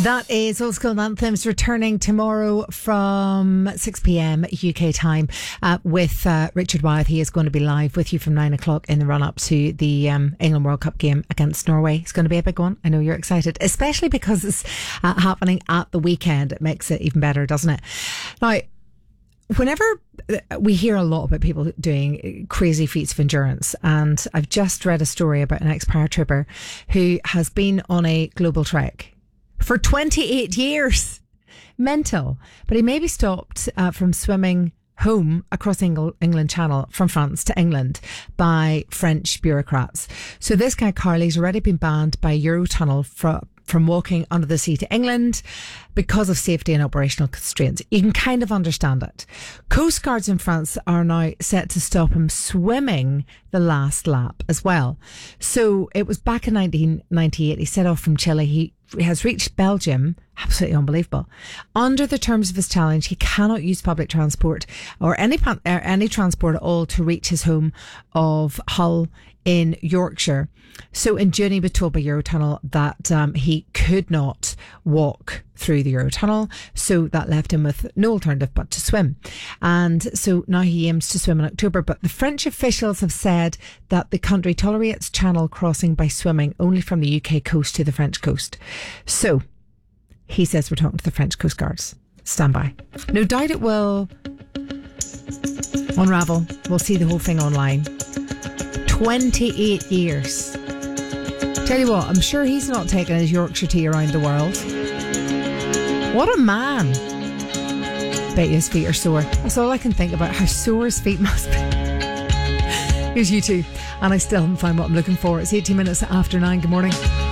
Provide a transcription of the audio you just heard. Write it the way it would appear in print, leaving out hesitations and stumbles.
That is Old School Anthems, returning tomorrow from 6 p.m. UK time with Richard Wyeth. He is going to be live with you from 9 o'clock in the run-up to the England World Cup game against Norway. It's going to be a big one. I know you're excited, especially because it's happening at the weekend. It makes it even better, doesn't it? Now, whenever we hear a lot about people doing crazy feats of endurance, and I've just read a story about an ex-paratrooper who has been on a global trek for 28 years. Mental. But he maybe stopped from swimming home across England Channel from France to England by French bureaucrats. So this guy, Carly's already been banned by Eurotunnel from walking under the sea to England because of safety and operational constraints. You can kind of understand it. Coast Guards in France are now set to stop him swimming the last lap as well. So it was back in 1998. He set off from Chile. He has reached Belgium. Absolutely unbelievable. Under the terms of his challenge, he cannot use public transport or any transport at all to reach his home of Hull in Yorkshire. So in June, he was told by Eurotunnel that he could not walk through the Eurotunnel. So that left him with no alternative but to swim. And so now he aims to swim in October. But the French officials have said that the country tolerates channel crossing by swimming only from the UK coast to the French coast. So he says we're talking to the French Coast Guards. Stand by. No doubt it will unravel. We'll see the whole thing online. 28 years. Tell you what, I'm sure he's not taking his Yorkshire tea around the world. What a man. Bet you his feet are sore. That's all I can think about, how sore his feet must be. Here's U2, and I still haven't found what I'm looking for. It's 18 minutes after 9. Good morning.